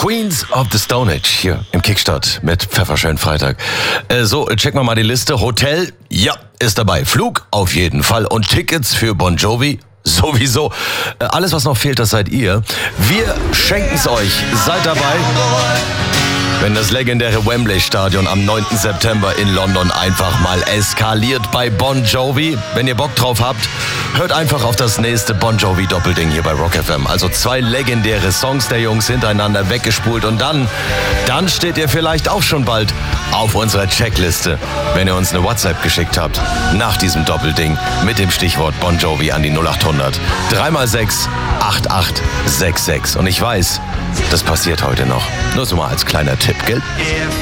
Queens of the Stone Age hier im Kickstart mit Pfefferschön Freitag. So, checken wir mal die Liste. Hotel, ja, ist dabei. Flug, auf jeden Fall. Und Tickets für Bon Jovi, sowieso. Alles, was noch fehlt, das seid ihr. Wir schenken's euch. Seid dabei, wenn das legendäre Wembley-Stadion am 9. September in London einfach mal eskaliert bei Bon Jovi. Wenn ihr Bock drauf habt, hört einfach auf das nächste Bon Jovi-Doppelding hier bei Rock FM. Also 2 legendäre Songs der Jungs hintereinander weggespult und dann steht ihr vielleicht auch schon bald auf unserer Checkliste, wenn ihr uns eine WhatsApp geschickt habt nach diesem Doppelding mit dem Stichwort Bon Jovi an die 0800 3x6 8866. Und ich weiß, das passiert heute noch. Nur so mal als kleiner Tipp, gell?